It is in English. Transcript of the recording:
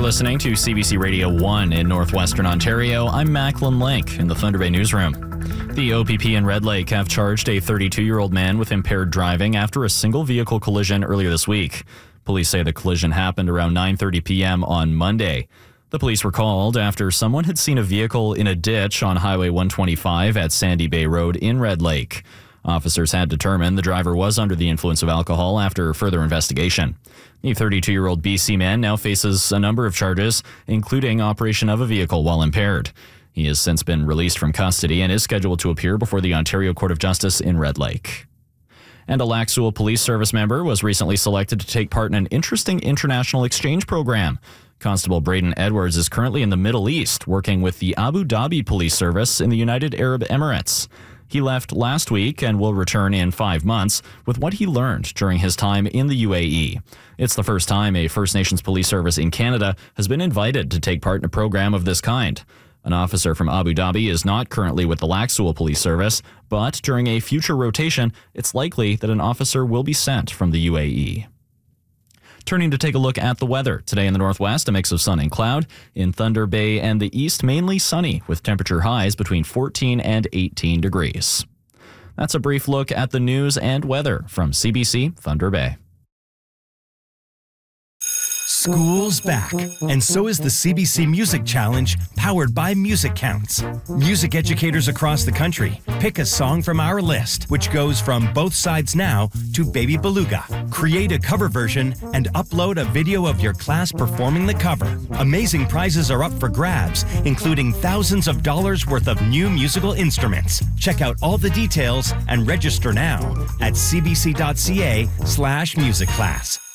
listening to CBC Radio 1 in northwestern Ontario. I'm Macklin Link in the Thunder Bay newsroom. The OPP in Red Lake have charged a 32-year-old man with impaired driving after a single vehicle collision earlier this week. Police say the collision happened around 9:30 p.m. on Monday. The police were called after someone had seen a vehicle in a ditch on Highway 125 at Sandy Bay Road in Red Lake. Officers had determined the driver was under the influence of alcohol after further investigation. The 32-year-old BC man now faces a number of charges, including operation of a vehicle while impaired. He has since been released from custody and is scheduled to appear before the Ontario Court of Justice in Red Lake. And a Lac Seul Police Service member was recently selected to take part in an interesting international exchange program. Constable Braden Edwards is currently in the Middle East, working with the Abu Dhabi Police Service in the United Arab Emirates. He left last week and will return in 5 months with what he learned during his time in the UAE. It's the first time a First Nations police service in Canada has been invited to take part in a program of this kind. An officer from Abu Dhabi is not currently with the Lac Seul Police Service, but during a future rotation, it's likely that an officer will be sent from the UAE. Turning to take a look at the weather. Today in the northwest, a mix of sun and cloud. In Thunder Bay and the east, mainly sunny, with temperature highs between 14 and 18 degrees. That's a brief look at the news and weather from CBC Thunder Bay. School's back, and so is the CBC Music Challenge, powered by Music Counts. Music educators across the country pick a song from our list, which goes from Both Sides Now to Baby Beluga. Create a cover version and upload a video of your class performing the cover. Amazing prizes are up for grabs, including thousands of dollars worth of new musical instruments. Check out all the details and register now at cbc.ca/musicclass.